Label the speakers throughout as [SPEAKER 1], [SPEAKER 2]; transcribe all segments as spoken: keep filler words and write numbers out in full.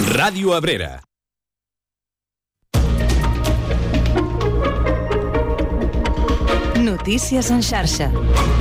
[SPEAKER 1] Ràdio Abrera.
[SPEAKER 2] Notícies en xarxa.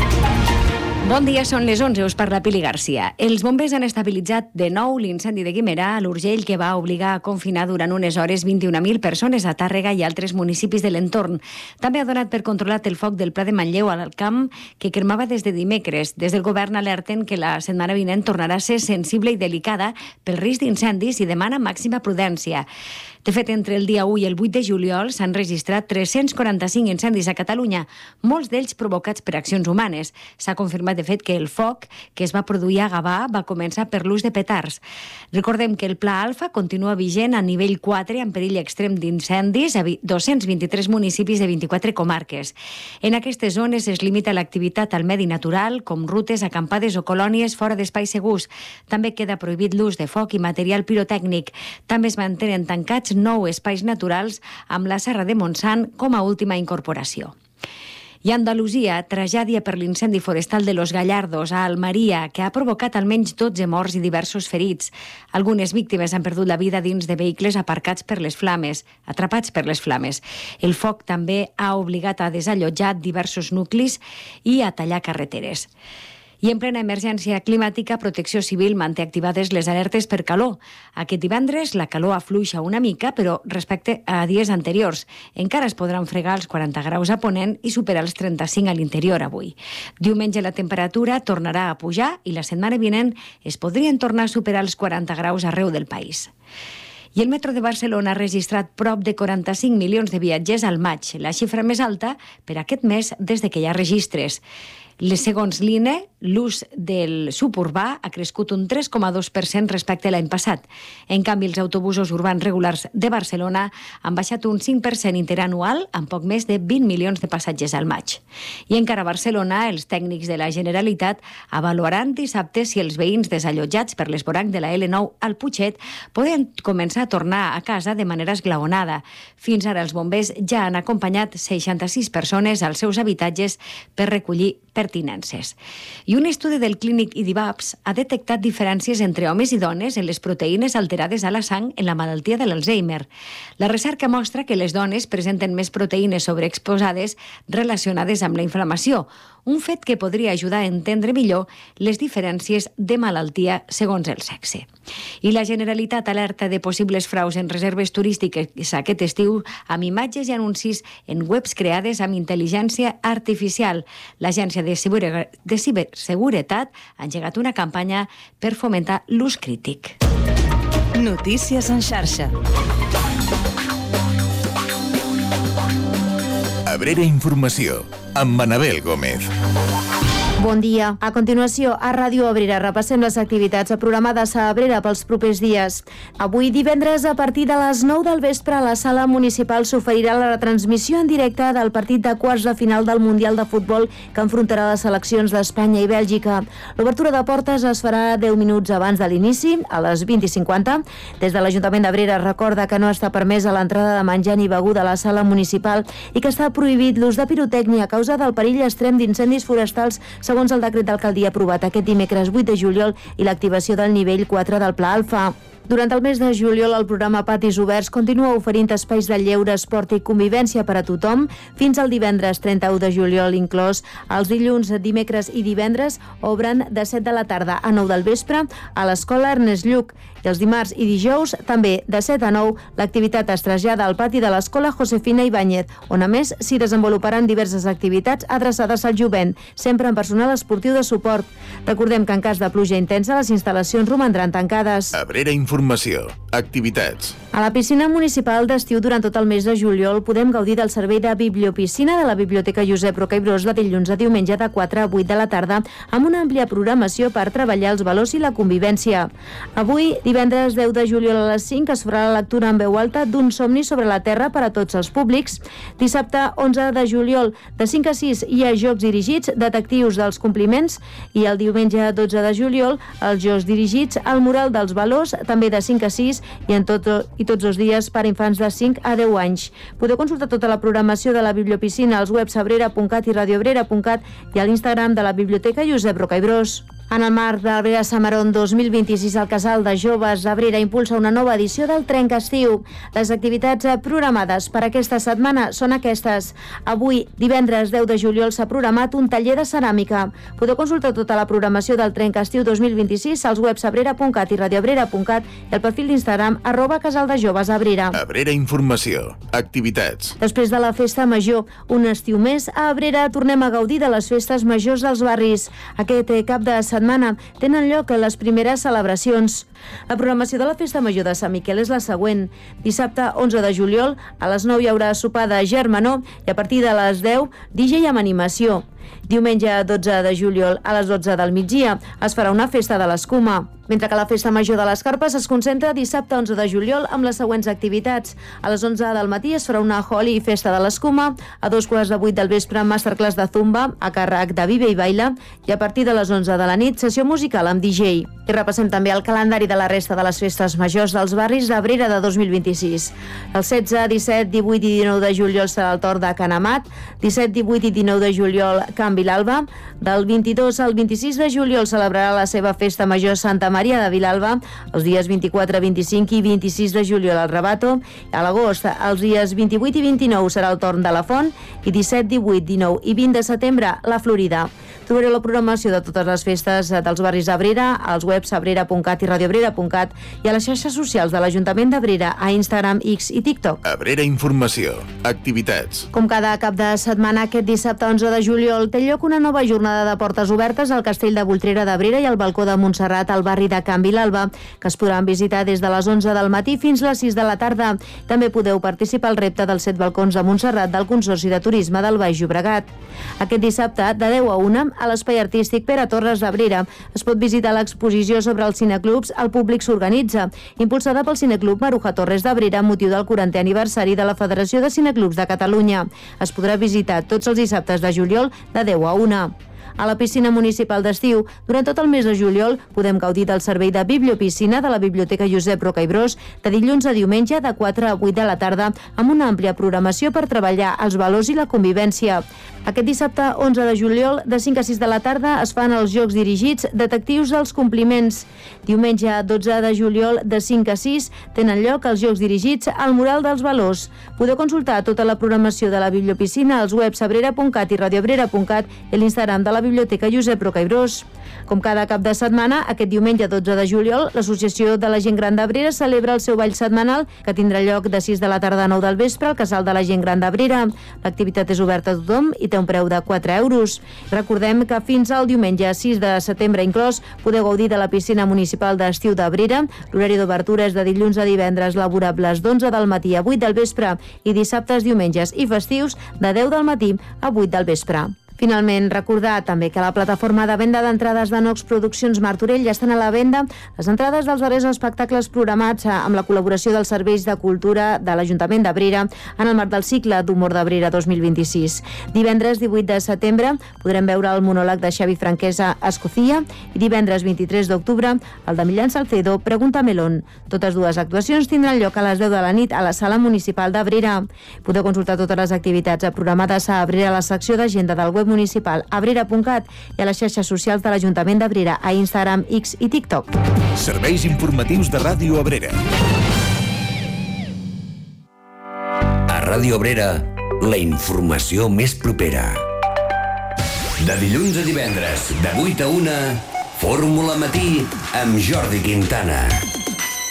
[SPEAKER 3] Bon dia, són les onze, us parla Pili Garcia. Els bombers han estabilitzat de nou l'incendi de Guimerà a l'Urgell, que va obligar a confinar durant unes hores vint-i-un mil persones a Tàrrega i altres municipis de l'entorn. També ha donat per controlat el foc del Pla de Manlleu al Camp, que cremava des de dimecres. Des del govern alerten que la setmana vinent tornarà a ser sensible i delicada pel risc d'incendis i demana màxima prudència. De fet, entre el dia u i el vuit de juliol s'han registrat tres-cents quaranta-cinc incendis a Catalunya, molts d'ells provocats per accions humanes. S'ha confirmat, de fet, que el foc que es va produir a Gavà va començar per l'ús de petards. Recordem que el Pla Alfa continua vigent a nivell quatre amb perill extrem d'incendis a dos-cents vint-i-tres municipis de vint-i-quatre comarques. En aquestes zones es limita l'activitat al medi natural, com rutes, acampades o colònies fora d'espais segurs. També queda prohibit l'ús de foc i material pirotècnic. També es mantenen tancats nou espais naturals amb la Serra de Montsant com a última incorporació. I a Andalusia, tragèdia per l'incendi forestal de Los Gallardos a Almeria, que ha provocat almenys dotze morts i diversos ferits. Algunes víctimes han perdut la vida dins de vehicles aparcats per les flames, atrapats per les flames. El foc també ha obligat a desallotjar diversos nuclis i a tallar carreteres. I en plena emergència climàtica, Protecció Civil manté activades les alertes per calor. Aquest divendres la calor afluixa una mica, però respecte a dies anteriors. Encara es podran fregar els quaranta graus a Ponent i superar els trenta-cinc a l'interior avui. Diumenge la temperatura tornarà a pujar i la setmana vinent es podrien tornar a superar els quaranta graus arreu del país. I el metro de Barcelona ha registrat prop de quaranta-cinc milions de viatgers al maig, la xifra més alta per aquest mes des de que hi ha registres. Segons l'I N E, l'ús del suburbà ha crescut un tres coma dos per cent respecte a l'any passat. En canvi, els autobusos urbans regulars de Barcelona han baixat un cinc per cent interanual amb poc més de vint milions de passatgers al maig. I encara a Barcelona, els tècnics de la Generalitat avaluaran dissabte si els veïns desallotjats per l'esvoranc de la L nou al Putxet poden començar a tornar a casa de manera esglaonada. Fins ara els bombers ja han acompanyat seixanta-sis persones als seus habitatges per recollir pertinences. I un estudi del clínic I D I V A P S ha detectat diferències entre homes i dones en les proteïnes alterades a la sang en la malaltia de l'Alzheimer. La recerca mostra que les dones presenten més proteïnes sobreexposades relacionades amb la inflamació, un fet que podria ajudar a entendre millor les diferències de malaltia segons el sexe. I la Generalitat alerta de possibles fraus en reserves turístiques aquest estiu amb imatges i anuncis en webs creades amb intel·ligència artificial. L'Agència de de Ciberseguretat ha engegat una campanya per fomentar l'ús crític.
[SPEAKER 2] Notícies en xarxa.
[SPEAKER 1] Abrera Informació, amb Manabel Gómez.
[SPEAKER 4] Bon dia. A continuació, a Ràdio Abrera repassem les activitats programades a Abrera pels propers dies. Avui, divendres, a partir de les nou del vespre, a la sala municipal s'oferirà la retransmissió en directe del partit de quarts de final del Mundial de Futbol que enfrontarà les seleccions d'Espanya i Bèlgica. L'obertura de portes es farà deu minuts abans de l'inici, a les vint i cinquanta. Des de l'Ajuntament d'Abrera recorda que no està permesa l'entrada de menjar ni beguda a la sala municipal i que està prohibit l'ús de pirotècnia a causa del perill extrem d'incendis forestals segons el decret d'alcaldia aprovat aquest dimecres vuit de juliol i l'activació del nivell quatre del Pla Alfa. Durant el mes de juliol, el programa Patis Oberts continua oferint espais de lleure, esport i convivència per a tothom. Fins al divendres trenta-u de juliol inclòs. Els dilluns, dimecres i divendres obren de set de la tarda a nou del vespre a l'Escola Ernest Lluch. I els dimarts i dijous, també de set a nou, l'activitat es trasllada al pati de l'Escola Josefina Ibáñez, on a més s'hi desenvoluparan diverses activitats adreçades al jovent, sempre amb personal esportiu de suport. Recordem que en cas de pluja intensa les instal·lacions romandran tancades.
[SPEAKER 1] Abrera Informació, activitats.
[SPEAKER 4] A la piscina municipal d'estiu durant tot el mes de juliol podem gaudir del servei de bibliopiscina de la Biblioteca Josep Roca i Bros de dilluns a diumenge de quatre a vuit de la tarda amb una àmplia programació per treballar els valors i la convivència. Avui, divendres deu de juliol a les cinc, es farà la lectura en veu alta d'un somni sobre la Terra per a tots els públics. Dissabte, onze de juliol, de cinc a sis, hi ha jocs dirigits, detectius dels compliments, i el diumenge dotze de juliol, els jocs dirigits al mural dels valors, també de cinc a sis, i en tot i tots els dies per a infants de cinc a deu anys. Podeu consultar tota la programació de la bibliopiscina als webs abrera punt cat i radioabrera punt cat i a l'Instagram de la Biblioteca Josep Roca i Bros. En el marc d'Abrera Samaron dos mil vint-i-sis, el Casal de Joves Abrera impulsa una nova edició del Trencastiu. Les activitats programades per aquesta setmana són aquestes. Avui, divendres deu de juliol, s'ha programat un taller de ceràmica. Podeu consultar tota la programació del Trencastiu dos mil vint-i-sis als webs abrera punt cat i radioabrera punt cat i al perfil d'Instagram arroba Casal de Joves Abrera.
[SPEAKER 1] Abrera Informació. Activitats.
[SPEAKER 4] Després de la festa major, un estiu més, a Abrera tornem a gaudir de les festes majors dels barris. Aquest cap de setmana tenen lloc les primeres celebracions. La programació de la Festa Major de Sant Miquel és la següent. Dissabte onze de juliol, a les nou hi haurà sopar de germanor i a partir de les deu, D J amb animació. Diumenge dotze de juliol, a les dotze del migdia, es farà una festa de l'escuma. Mentre que la Festa Major de les Carpes es concentra dissabte onze de juliol amb les següents activitats. A les onze del matí es farà una holi i festa de l'escuma, a dos quarts de vuit del vespre masterclass de zumba a càrrec de Vive i Baila i a partir de les onze de la nit sessió musical amb D J. I repassem també el calendari de la resta de les festes majors dels barris d'Abrera de dos mil vint-i-sis. El setze, disset, divuit i dinou de juliol serà el torn de Canamat, disset, divuit i dinou de juliol Can Vilalba, del vint-i-dos al vint-i-sis de juliol celebrarà la seva festa major Santa Maria de Vilalba, els dies vint-i-quatre, vint-i-cinc i vint-i-sis de juliol al Rabato, a l'agost els dies vint-i-vuit i vint-i-nou serà el torn de la Font i disset, divuit, dinou i vint de setembre la Florida. Trobareu la programació de totes les festes dels barris d'Abrera als webs abrera punt cat i radioabrera punt cat i a les xarxes socials de l'Ajuntament d'Abrera a Instagram, X i TikTok.
[SPEAKER 1] Abrera Informació. Activitats.
[SPEAKER 4] Com cada cap de setmana, aquest dissabte onze de juliol té lloc una nova jornada de portes obertes al Castell de Voltrera d'Abrera i al Balcó de Montserrat al barri de Can Vilalba, que es podran visitar des de les onze del matí fins les sis de la tarda. També podeu participar al repte dels set balcons de Montserrat del Consorci de Turisme del Baix Llobregat. Aquest dissabte, de deu a una, a l'Espai Artístic Pere Torres d'Abrera, es pot visitar l'exposició sobre els cineclubs El Públic s'organitza, impulsada pel Cineclub Maruja Torres d'Abrera amb motiu del quarantè aniversari de la Federació de Cineclubs de Catalunya. Es podrà visitar tots els dissabtes de juliol de deu a una. A la piscina municipal d'estiu, durant tot el mes de juliol, podem gaudir del servei de bibliopiscina de la Biblioteca Josep Roca i Bros de dilluns a diumenge de quatre a vuit de la tarda amb una àmplia programació per treballar els valors i la convivència. Aquest dissabte onze de juliol, de cinc a sis de la tarda, es fan els jocs dirigits Detectius dels Compliments. Diumenge dotze de juliol, de cinc a sis, tenen lloc els jocs dirigits al Mural dels Valors. Podeu consultar tota la programació de la bibliopiscina als webs abrera punt cat i radioabrera punt cat i l'Instagram de la Biblioteca Josep Roca i Bros. Com cada cap de setmana, aquest diumenge dotze de juliol, l'Associació de la Gent Gran d'Abrera celebra el seu ball setmanal, que tindrà lloc de sis de la tarda a nou del vespre al Casal de la Gent Gran d'Abrera. L'activitat és oberta a tothom i té un preu de quatre euros. Recordem que fins al diumenge sis de setembre inclòs podeu gaudir de la piscina municipal d'estiu d'Abrera. L'horari d'obertura és de dilluns a divendres laborables d'onze del matí a vuit del vespre i dissabtes, diumenges i festius de deu del matí a vuit del vespre. Finalment, recordar també que la plataforma de venda d'entrades de Nox Produccions Martorell ja estan a la venda les entrades dels darrers espectacles programats amb la col·laboració dels serveis de cultura de l'Ajuntament d'Abrera en el marc del cicle d'humor d'Abrera dos mil vint-i-sis. Divendres divuit de setembre podrem veure el monòleg de Xavi Franquesa Escocía i divendres vint-i-tres d'octubre el de Millán Salcedo Pregunta Melón. Totes dues actuacions tindran lloc a les deu de la nit a la Sala Municipal d'Abrera. Podeu consultar totes les activitats programades a Abrera a la secció d'agenda del web municipal abrera punt cat i a les xarxes socials de l'Ajuntament d'Abrera a Instagram, X i TikTok.
[SPEAKER 1] Serveis informatius de Ràdio Abrera.
[SPEAKER 5] A Ràdio Abrera, la informació més propera. De dilluns a divendres, de vuit a una, Fórmula Matí amb Jordi Quintana.